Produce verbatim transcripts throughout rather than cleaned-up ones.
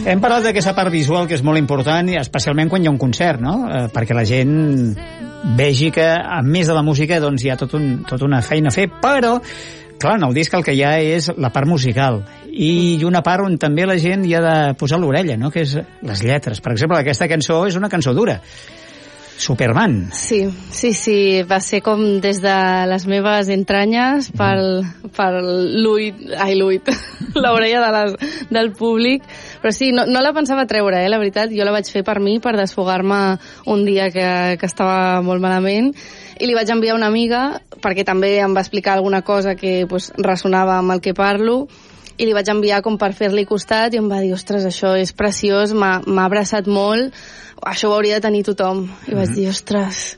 Hem parlat d'aquesta part visual que és molt important, especialment quan hi ha un concert, no? Eh, perquè la gent vegi que, a més de la música, doncs hi ha tot un, tot una feina a fer, però, clar, en el disc el que hi ha és la part musical, i una part on també la gent hi ha de posar l'orella, no? Que és les lletres. Per exemple, aquesta cançó és una cançó dura. Superman. Sí, sí, sí, va ser com des de les meves entranyes pel, per l'uit, ai, l'uit, l'orella de les, del públic, però sí, no, no la pensava treure, eh, la veritat, jo la vaig fer per mi, per desfogar-me un dia que, que estava molt malament, i li vaig enviar a una amiga, perquè també em va explicar alguna cosa que pues, ressonava amb el que parlo, i li vaig enviar com per fer-li costat i em va dir, ostres, això és preciós, m'ha abraçat molt, això ho hauria de tenir tothom. I vaig dir, ostres,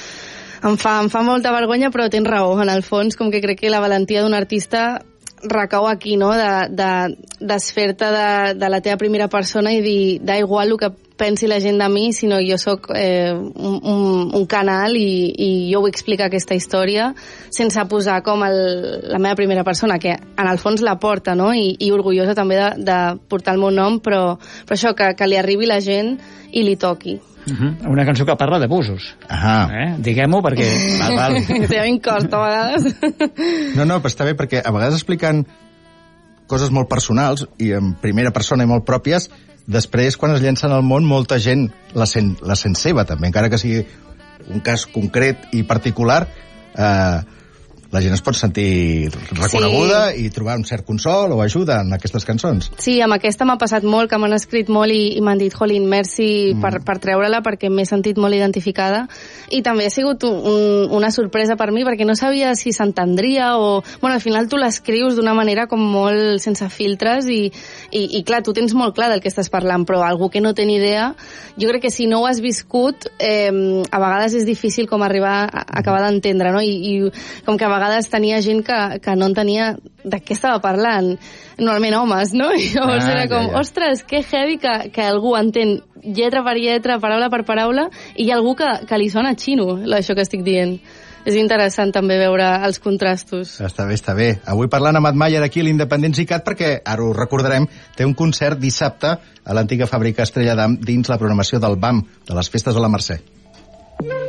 em fa, em fa molta vergonya, però tens raó, en el fons, com que crec que la valentia d'un artista recau aquí, no?, de, de, desfer-te de, de la teva primera persona i dir, da igual el que pensi la gent de mi, sinó jo sóc eh, un, un, un canal i, i jo vull explicar aquesta història sense posar com el, la meva primera persona, que en el fons la porta, no?, i, i orgullosa també de, de portar el meu nom, però, però això, que, que li arribi la gent i li toqui. Uh-huh. Una cançó que parla d'abusos. Ah. Eh? Diguem-ho perquè... Val, val. Té un cost, a vegades. No, no, però està bé, perquè a vegades explicant coses molt personals i en primera persona i molt pròpies, després, quan es llencen al món, molta gent la sent, la sent seva, també, encara que sigui un cas concret i particular, eh, la gent es pot sentir reconeguda sí. i trobar un cert consol o ajuda en aquestes cançons. Sí, amb aquesta m'ha passat molt, que m'han escrit molt i, i m'han dit, jolín, merci mm. per, per treure-la, perquè m'he sentit molt identificada. I també ha sigut un, una sorpresa per mi, perquè no sabia si s'entendria o... Bueno, al final tu l'escrius d'una manera com molt sense filtres i, i, i clar, tu tens molt clar del que estàs parlant, però algú que no té ni idea, jo crec que si no ho has viscut, eh, a vegades és difícil com arribar a, a acabar d'entendre, no? I, i com que a vegades tenia gent que, que no entenia de què estava parlant, normalment homes, no? I llavors ah, era com, ja, ja. ostres, que heavy que, que algú entén lletra per lletra, paraula per paraula, i hi ha algú que, que li sona xino, això que estic dient. És interessant també veure els contrastos. Està bé, està bé. Avui parlant amb Matt Mayer aquí a l'Independents i Cat, perquè, ara ho recordarem, té un concert dissabte a l'antiga fàbrica Estrella d'Am dins la programació del B A M, de les festes a la Mercè.